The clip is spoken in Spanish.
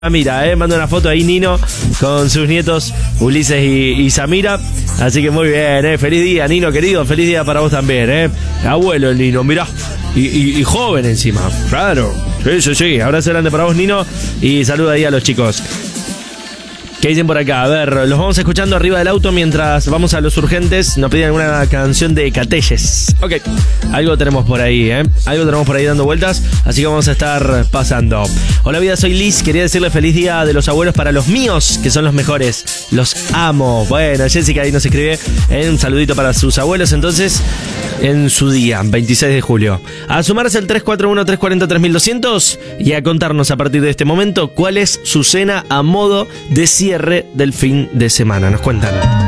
Samira, manda una foto ahí Nino con sus nietos Ulises y Samira. Así que muy bien, feliz día Nino querido, feliz día para vos también, abuelo el Nino, mirá, y joven encima, claro, sí, abrazo grande para vos Nino y saluda ahí a los chicos. ¿Qué dicen por acá? A ver, los vamos escuchando arriba del auto mientras vamos a los urgentes. Nos piden alguna canción de Catelles. Ok, algo tenemos por ahí, algo tenemos por ahí dando vueltas, así que vamos a estar pasando. Hola vida, soy Liz, quería decirle feliz día de los abuelos para los míos, que son los mejores. Los amo. Bueno, Jessica ahí nos escribe un saludito para sus abuelos, entonces, en su día, 26 de julio. A sumarse al 341-340-3200 y a contarnos a partir de este momento cuál es su cena a modo de cierre del fin de semana. Nos cuentan.